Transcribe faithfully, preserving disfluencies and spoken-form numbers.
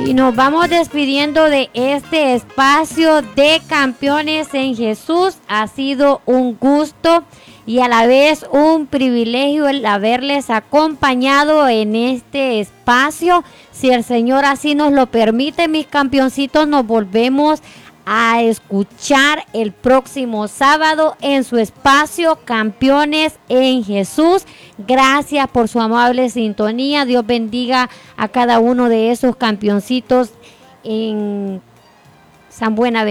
Y nos vamos despidiendo de este espacio de Campeones en Jesús. Ha sido un gusto y a la vez un privilegio el haberles acompañado en este espacio. Si el Señor así nos lo permite, mis campeoncitos, nos volvemos a escuchar el próximo sábado en su espacio Campeones en Jesús. Gracias por su amable sintonía. Dios bendiga a cada uno de esos campeoncitos en San Buenaventura.